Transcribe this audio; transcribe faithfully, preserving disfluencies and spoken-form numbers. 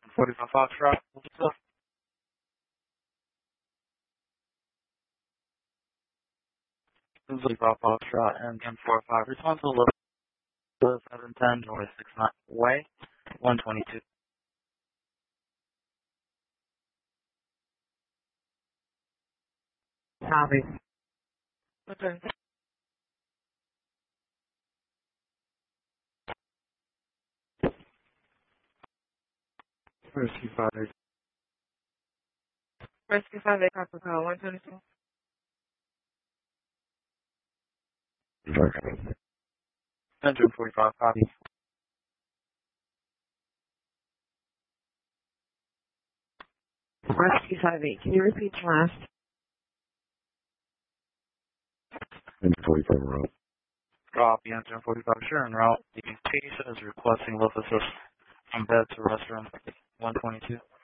forty-five Foxtrot. What's up? forty-five Foxtrot and ten forty-five. Response to seven ten North six nine Way, one twenty-two. Copy. Okay. Rescue five eight. Rescue five eight, Copper Call, one twenty-two. Engine forty-five, copy. Rescue five eight, can you repeat the last? Engine forty-five route. Copy, engine forty-five, sure, en route. The patient is requesting lift assist from bed to restroom, one twenty-two.